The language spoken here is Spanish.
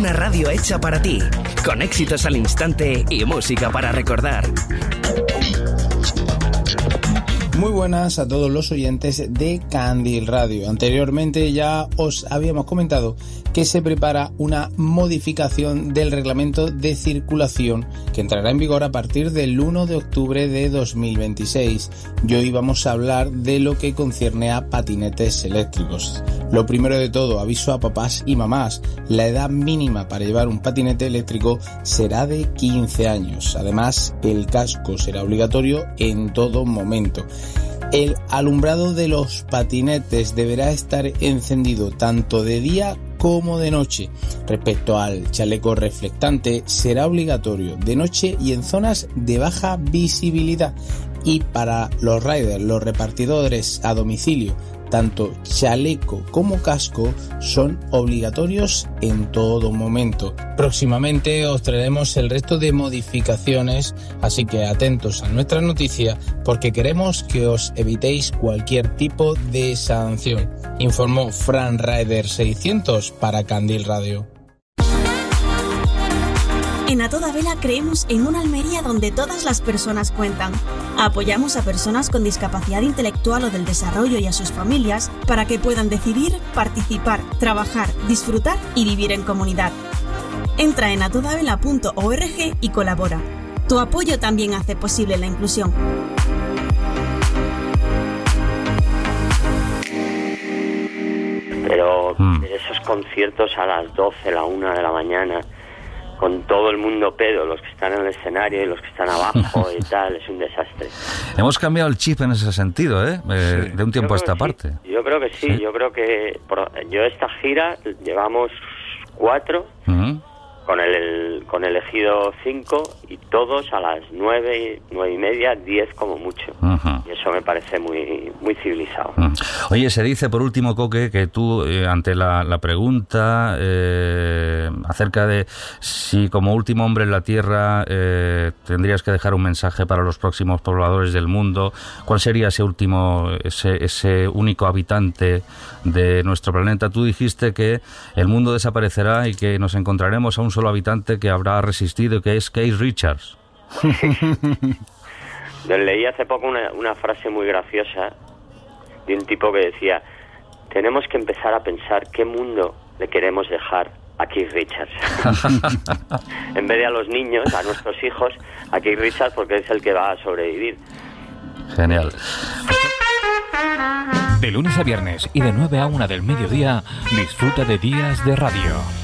Una radio hecha para ti, con éxitos al instante y música para recordar. Muy buenas a todos los oyentes de Candil Radio. Anteriormente ya os habíamos comentado que se prepara una modificación del reglamento de circulación que entrará en vigor a partir del 1 de octubre de 2026. Y hoy vamos a hablar de lo que concierne a patinetes eléctricos. Lo primero de todo, aviso a papás y mamás, la edad mínima para llevar un patinete eléctrico será de 15 años. Además, el casco será obligatorio en todo momento. El alumbrado de los patinetes deberá estar encendido tanto de día como de noche. Respecto al chaleco reflectante, será obligatorio de noche y en zonas de baja visibilidad. Y para los riders, los repartidores a domicilio, tanto chaleco como casco son obligatorios en todo momento. Próximamente os traeremos el resto de modificaciones, así que atentos a nuestra noticia porque queremos que os evitéis cualquier tipo de sanción. Informó Fran Rider 600 para Candil Radio. En A Toda Vela creemos en una Almería donde todas las personas cuentan. Apoyamos a personas con discapacidad intelectual o del desarrollo y a sus familias para que puedan decidir, participar, trabajar, disfrutar y vivir en comunidad. Entra en atodavela.org y colabora. Tu apoyo también hace posible la inclusión. Pero esos conciertos a las 12, la 1 de la mañana, con todo el mundo pedo, los que están en el escenario y los que están abajo y tal, es un desastre. Hemos cambiado el chip en ese sentido, ¿eh? Sí. De un tiempo a esta parte. Yo creo que sí, yo creo que yo esta gira llevamos 4, con el elegido 5 y todos a las 9, 9 y media, 10 como mucho. Y eso me parece muy, muy civilizado. Oye, se dice por último, Coque, que tú ante la pregunta acerca de si como último hombre en la Tierra tendrías que dejar un mensaje para los próximos pobladores del mundo, ¿cuál sería ese único habitante de nuestro planeta? Tú dijiste que el mundo desaparecerá y que nos encontraremos a un solo habitante que habrá resistido, que es Keith Richards. Leí hace poco una frase muy graciosa de un tipo que decía: tenemos que empezar a pensar qué mundo le queremos dejar a Keith Richards. En vez de a los niños, a nuestros hijos, a Keith Richards, porque es el que va a sobrevivir. Genial. De lunes a viernes y de 9 a 1 del mediodía, disfruta de Días de Radio.